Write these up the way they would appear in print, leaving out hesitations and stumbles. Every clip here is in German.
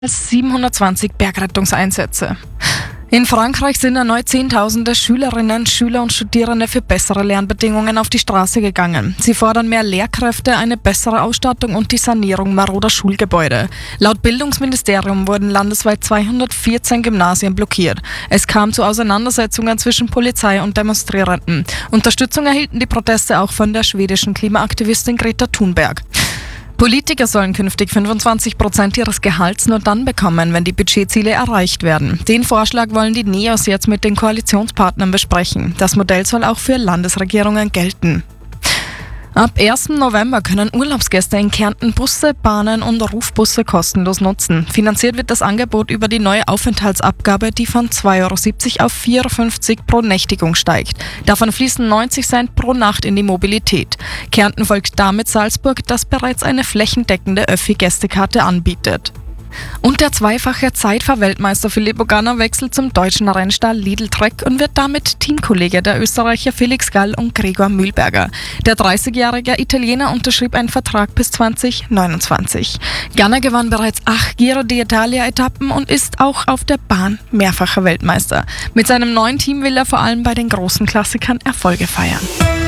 720 Bergrettungseinsätze. In Frankreich sind erneut Zehntausende Schülerinnen, Schüler und Studierende für bessere Lernbedingungen auf die Straße gegangen. Sie fordern mehr Lehrkräfte, eine bessere Ausstattung und die Sanierung maroder Schulgebäude. Laut Bildungsministerium wurden landesweit 214 Gymnasien blockiert. Es kam zu Auseinandersetzungen zwischen Polizei und Demonstrierenden. Unterstützung erhielten die Proteste auch von der schwedischen Klimaaktivistin Greta Thunberg. Politiker sollen künftig 25% ihres Gehalts nur dann bekommen, wenn die Budgetziele erreicht werden. Den Vorschlag wollen die NEOS jetzt mit den Koalitionspartnern besprechen. Das Modell soll auch für Landesregierungen gelten. Ab 1. November können Urlaubsgäste in Kärnten Busse, Bahnen und Rufbusse kostenlos nutzen. Finanziert wird das Angebot über die neue Aufenthaltsabgabe, die von 2,70 € auf 4,50 € pro Nächtigung steigt. Davon fließen 90 Cent pro Nacht in die Mobilität. Kärnten folgt damit Salzburg, das bereits eine flächendeckende Öffi-Gästekarte anbietet. Und der zweifache Zeitfahr-Weltmeister Filippo Ganna wechselt zum deutschen Rennstall Lidl Trek und wird damit Teamkollege der Österreicher Felix Gall und Gregor Mühlberger. Der 30-jährige Italiener unterschrieb einen Vertrag bis 2029. Ganna gewann bereits 8 Giro d'Italia-Etappen und ist auch auf der Bahn mehrfacher Weltmeister. Mit seinem neuen Team will er vor allem bei den großen Klassikern Erfolge feiern.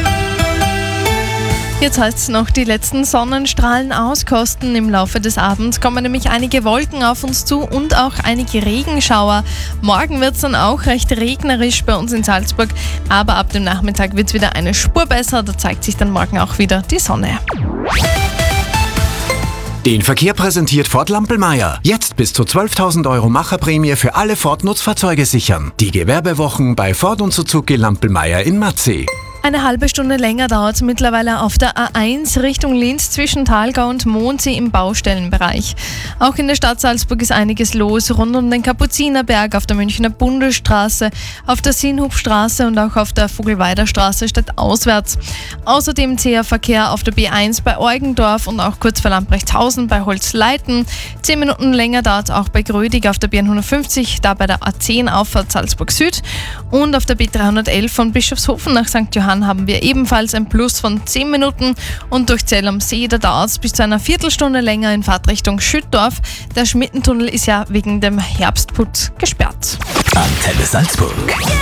Jetzt heißt es noch die letzten Sonnenstrahlen auskosten. Im Laufe des Abends kommen nämlich einige Wolken auf uns zu und auch einige Regenschauer. Morgen wird es dann auch recht regnerisch bei uns in Salzburg, aber ab dem Nachmittag wird es wieder eine Spur besser. Da zeigt sich dann morgen auch wieder die Sonne. Den Verkehr präsentiert Ford Lampelmeier. Jetzt bis zu 12.000 € Macherprämie für alle Ford-Nutzfahrzeuge sichern. Die Gewerbewochen bei Ford und Suzuki Lampelmeier in Matzee. Eine halbe Stunde länger dauert es mittlerweile auf der A1 Richtung Linz zwischen Thalgau und Mondsee im Baustellenbereich. Auch in der Stadt Salzburg ist einiges los, rund um den Kapuzinerberg, auf der Münchner Bundesstraße, auf der Sinnhupstraße und auch auf der Vogelweider Straße stadtauswärts. Außerdem zäher Verkehr auf der B1 bei Eugendorf und auch kurz vor Lamprechtshausen bei Holzleiten. 10 Minuten länger dauert es auch bei Grödig auf der B150, da bei der A10 Auffahrt Salzburg Süd. Und auf der B311 von Bischofshofen nach St. Johann haben wir ebenfalls ein Plus von 10 Minuten und durch Zell am See, da dauert es bis zu einer Viertelstunde länger in Fahrtrichtung Schüttdorf. Der Schmittentunnel ist ja wegen dem Herbstputz gesperrt. Antenne Salzburg.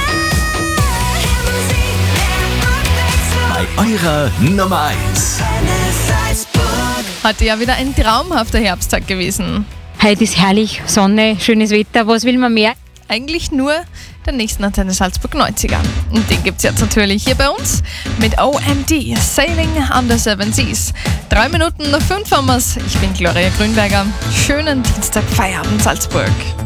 Bei eurer Nummer 1. Heute ja wieder ein traumhafter Herbsttag gewesen. Heute ist herrlich, Sonne, schönes Wetter, was will man mehr? Eigentlich nur den nächsten Antenne Salzburg 90er. Und den gibt's jetzt natürlich hier bei uns mit OMD, Sailing Under Seven Seas. 3 Minuten nach 5 haben wir's. Ich bin Gloria Grünberger. Schönen Dienstag, Feierabend Salzburg.